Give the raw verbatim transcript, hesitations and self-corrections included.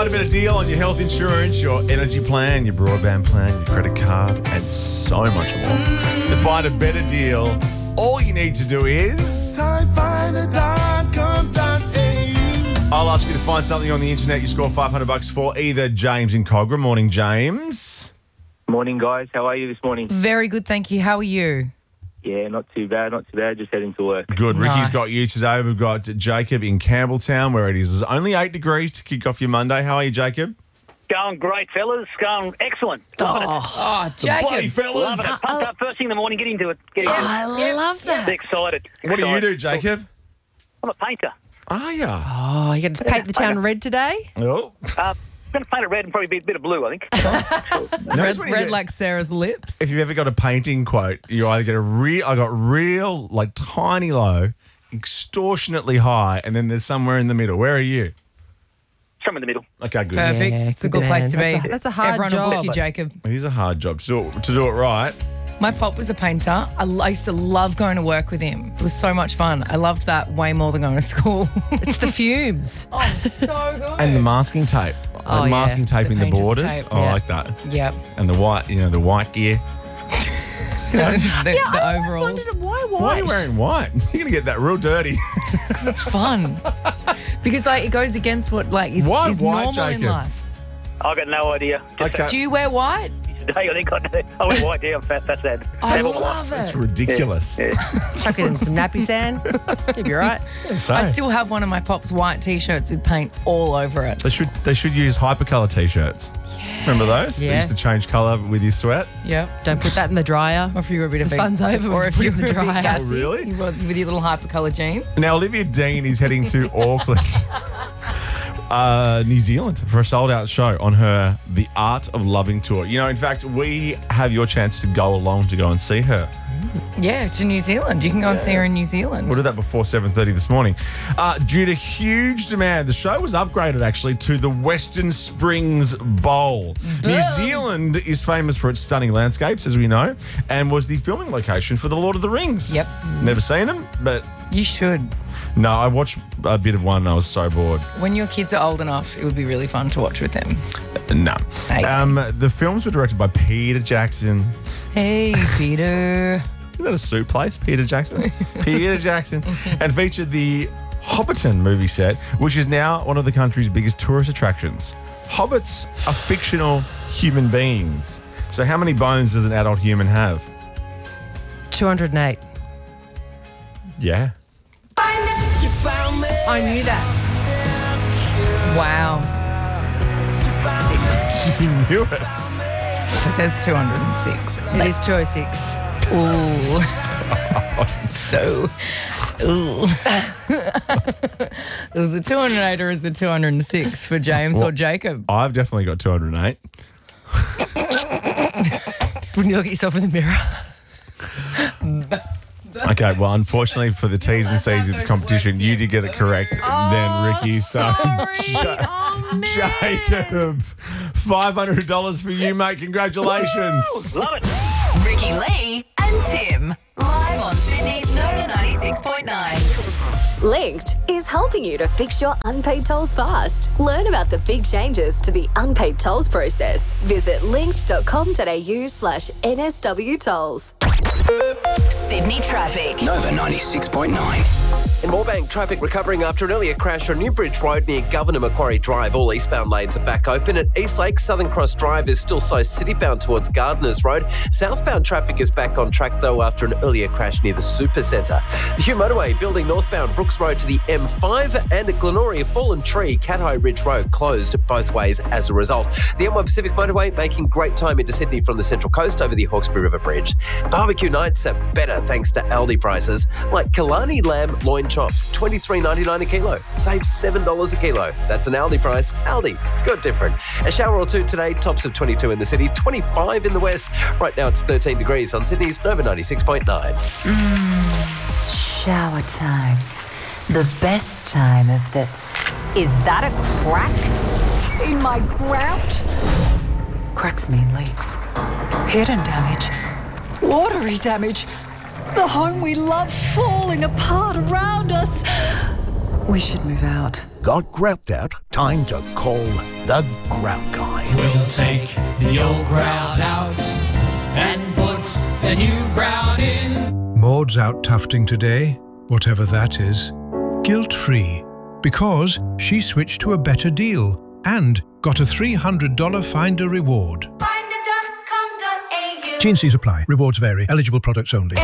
Find a better deal on your health insurance, your energy plan, your broadband plan, your credit card, and so much more. To find a better deal, all you need to do is... I'll ask you to find something on the internet you score five hundred bucks for, either James in Cogra. Morning, James. Morning, guys. How are you this morning? Very good, thank you. How are you? Yeah, not too bad, not too bad. Just heading to work. Good. Ricky's Nice. got you today. We've got Jacob in Campbelltown, where it is only eight degrees to kick off your Monday. How are you, Jacob? Going great, fellas. Going excellent. Loving it. Oh, Jacob. Bloody fellas. Loving it. Pumped up first thing in the morning. Get into it. Get into I it. love that. Excited. What do you Excited. do, Jacob? I'm a painter. Are ya? Oh, you're going to paint the town red today? Oh. Uh, I'm going to paint it red and probably a bit, bit of blue, I think. Notice Red, when you red get- like Sarah's lips. If you've ever got a painting quote, you either get a real, I got real, like tiny low, extortionately high, and then there's somewhere in the middle. Where are you? Somewhere in the middle. Okay, good. Perfect. Yeah, it's a good good place man. to be. That's a- that's a hard Everyone will book job. you, Jacob. It is a hard job to do it, to do it right. My pop was a painter. I I used to love going to work with him. It was so much fun. I loved that way more than going to school. It's the fumes. oh, so good. And the masking tape. Oh, Like yeah. masking tape The in the painter's borders. tape, Oh, I yeah. like that. Yep. And the white, you know, the white gear. the, Yeah, the I always overalls. wondered why Why are white? you wearing white? You're going to get that real dirty. Because it's fun. Because like it goes against what like is, Why is white, normal in Jacob? life. I've got no idea. Just Okay. Do you wear white? today, I think I, I went white down. Fat, that's that. I Never love mind. It's it. ridiculous. Yeah. Chuck it in some nappy sand. You'll be right. So, I still have one of my pop's white t-shirts with paint all over it. they should they should use hypercolor t-shirts. Remember those? They Yeah. used to change color with your sweat. Yep. Don't put that in the dryer. Or if you're a bit of The a, fun's over or if if you you're put it in the a bit dryer. gassy, Oh, really? you want- with your little hypercolor jeans. Now, Olivia Dean is heading to Auckland, uh, New Zealand, for a sold-out show on her The Art of Loving tour. You know, in fact, we have your chance to go along to go and see her. Yeah, to New Zealand. You can go and see her in New Zealand. We'll do that before seven thirty this morning. Uh, due to huge demand, the show was upgraded, actually, to the Western Springs Bowl. New Zealand is famous for its stunning landscapes, as we know, and was the filming location for The Lord of the Rings. Yep. Never seen them, but You should. no, I watched a bit of one and I was so bored. When your kids are old enough, it would be really fun to watch with them. No. Hey. Um, the films were directed by Peter Jackson. Hey, Peter. Isn't that a soup place, Peter Jackson? Peter Jackson. And featured the Hobbiton movie set, which is now one of the country's biggest tourist attractions. Hobbits are fictional human beings. So how many bones does an adult human have? two hundred eight. Yeah. I knew that. Wow. You knew it. It says two hundred six. It is two oh six. Ooh. so, ooh. It was a two hundred eight or is it two hundred six for James Well- or Jacob? I've definitely got two hundred eight. When you look at yourself in the mirror. Okay, well, unfortunately for the T's and C's of this competition, you did get it correct. then Ricky, so Ja- Jacob, five hundred dollars for you, mate. Congratulations. Love it. Ricky Lee and Tim. Live on Sydney's Nova ninety-six point nine. Linked is helping you to fix your unpaid tolls fast. Learn about the big changes to the unpaid tolls process. Visit linked.com.au slash NSW tolls. Sydney traffic. Nova ninety-six point nine. In Moorebank, traffic recovering after an earlier crash on Newbridge Road near Governor Macquarie Drive. All eastbound lanes are back open. At Eastlake, Southern Cross Drive is still so citybound towards Gardeners Road. Southbound traffic is back on track, though, after an earlier crash near the Supercentre. The Hugh Motorway building northbound Brooks Road to the M five, and at Glenoria Fallen Tree, Cat High Ridge Road closed both ways as a result. The M one Pacific Motorway making great time into Sydney from the Central Coast over the Hawkesbury River Bridge. Barbecue nights are better thanks to Aldi prices, like Kalani lamb loin chops, twenty-three ninety-nine a kilo. Save seven dollars a kilo. That's an Aldi price. Aldi, good different. A shower or two today, tops of twenty-two in the city, twenty-five in the west. Right now it's thirteen degrees on Sydney's Nova ninety-six point nine. Shower time. The best time of the... Is that a crack in my grout? Cracks mean leaks. Hidden damage. Watery damage. The home we love falling apart around us. We should move out. Got grout out? Time to call the Grout Guy. We'll take the old grout out and put the new grout in. Maud's out tufting today, whatever that is, guilt-free, because she switched to a better deal and got a three hundred dollars Finder reward. T and C's apply. Rewards vary. Eligible products only.